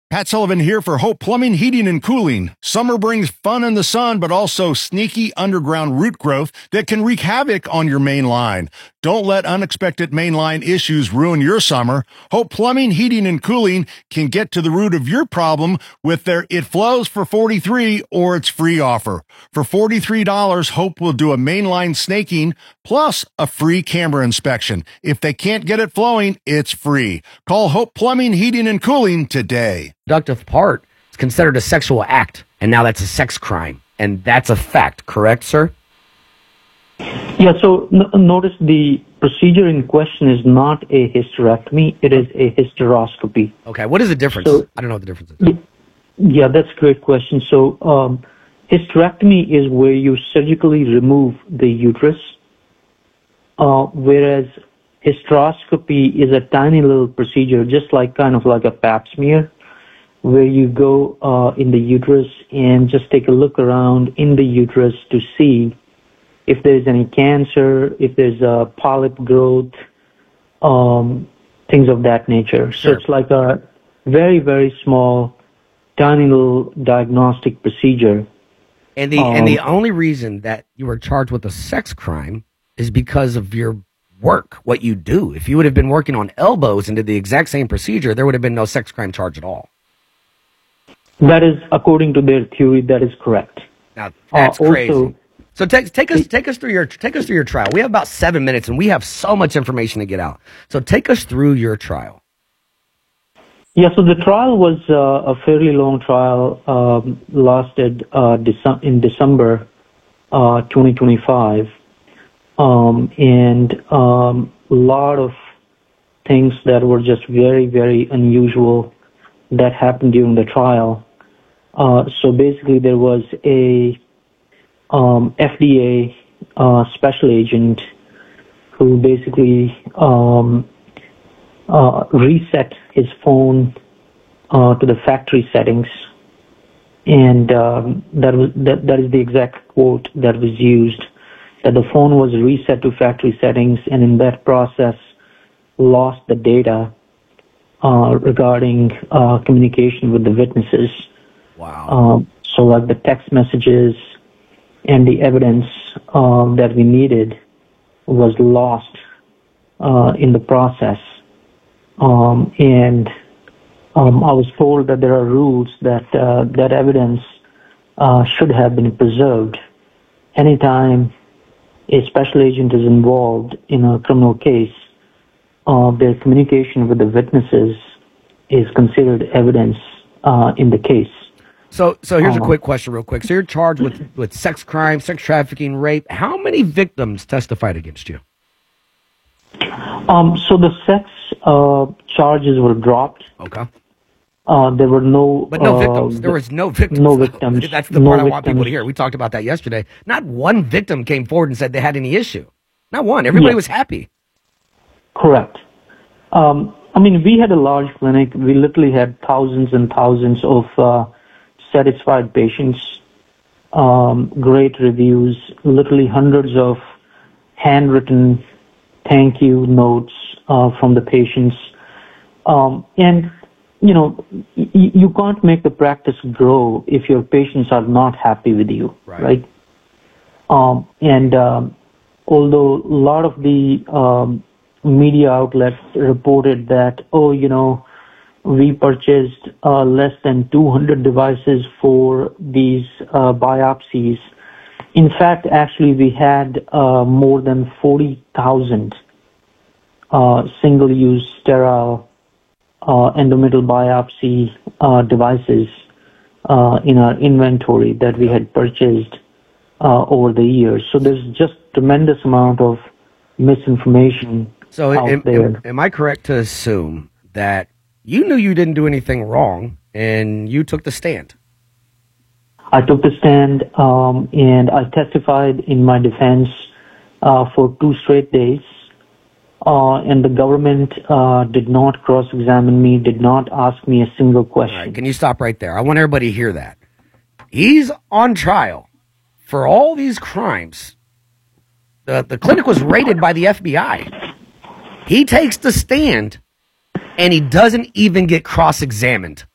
Pat Sullivan here for Hope Plumbing, Heating, and Cooling. Summer brings fun in the sun, but also sneaky underground root growth that can wreak havoc on your main line. Don't let unexpected mainline issues ruin your summer. Hope Plumbing, Heating, and Cooling can get to the root of your problem with their It Flows for $43 or It's Free offer. For $43, Hope will do a mainline snaking plus a free camera inspection. If they can't get it flowing, it's free. Call Hope Plumbing, Heating, and Cooling today. Reproductive part is considered a sexual act, and now that's a sex crime, and that's a fact, correct, sir? Yeah, so notice the procedure in question is not a hysterectomy, it is a hysteroscopy. Okay, what is the difference? So, I don't know what the difference is. Yeah, that's a great question. So hysterectomy is where you surgically remove the uterus, whereas hysteroscopy is a tiny little procedure, just like kind of like a pap smear, where you go in the uterus and just take a look around in the uterus to see if there's any cancer, if there's a polyp growth, things of that nature. Sure. So it's like a very, very small, tiny little diagnostic procedure. And the only reason that you were charged with a sex crime is because of your work, what you do. If you would have been working on elbows and did the exact same procedure, there would have been no sex crime charge at all. That is, according to their theory, that is correct. Now that's crazy. Also, so take us through your trial. We have about 7 minutes, and we have so much information to get out. So take us through your trial. Yeah, so the trial was a fairly long trial, lasted in December 2025, and a lot of things that were just very, very unusual that happened during the trial. So basically there was a FDA special agent who basically reset his phone to the factory settings, and that is the exact quote that was used, that the phone was reset to factory settings, and in that process lost the data regarding communication with the witnesses. Wow. So like the text messages and the evidence that we needed was lost in the process. And I was told that there are rules that that evidence should have been preserved. Anytime a special agent is involved in a criminal case, their communication with the witnesses is considered evidence in the case. So here's a quick question real quick. So you're charged with sex crime, sex trafficking, rape. How many victims testified against you? So the sex charges were dropped. Okay. There were no... But no victims. There was no victims. No victims. That's the part I want people to hear. We talked about that yesterday. Not one victim came forward and said they had any issue. Not one. Everybody was happy. Correct. I mean, we had a large clinic. We literally had thousands and thousands of satisfied patients, great reviews, literally hundreds of handwritten thank you notes from the patients. And, you know, you can't make the practice grow if your patients are not happy with you, right? And although a lot of the media outlets reported that, oh, you know, we purchased less than 200 devices for these biopsies. In fact, actually, we had more than 40,000 single-use sterile endometrial biopsy devices in our inventory that we had purchased over the years. So there's just tremendous amount of misinformation out there. Am I correct to assume that you knew you didn't do anything wrong and you took the stand? I took the stand and I testified in my defense for 2 straight days. And the government did not cross-examine me, did not ask me a single question. All right, can you stop right there? I want everybody to hear that. He's on trial for all these crimes. The clinic was raided by the FBI. He takes the stand, and he doesn't even get cross-examined.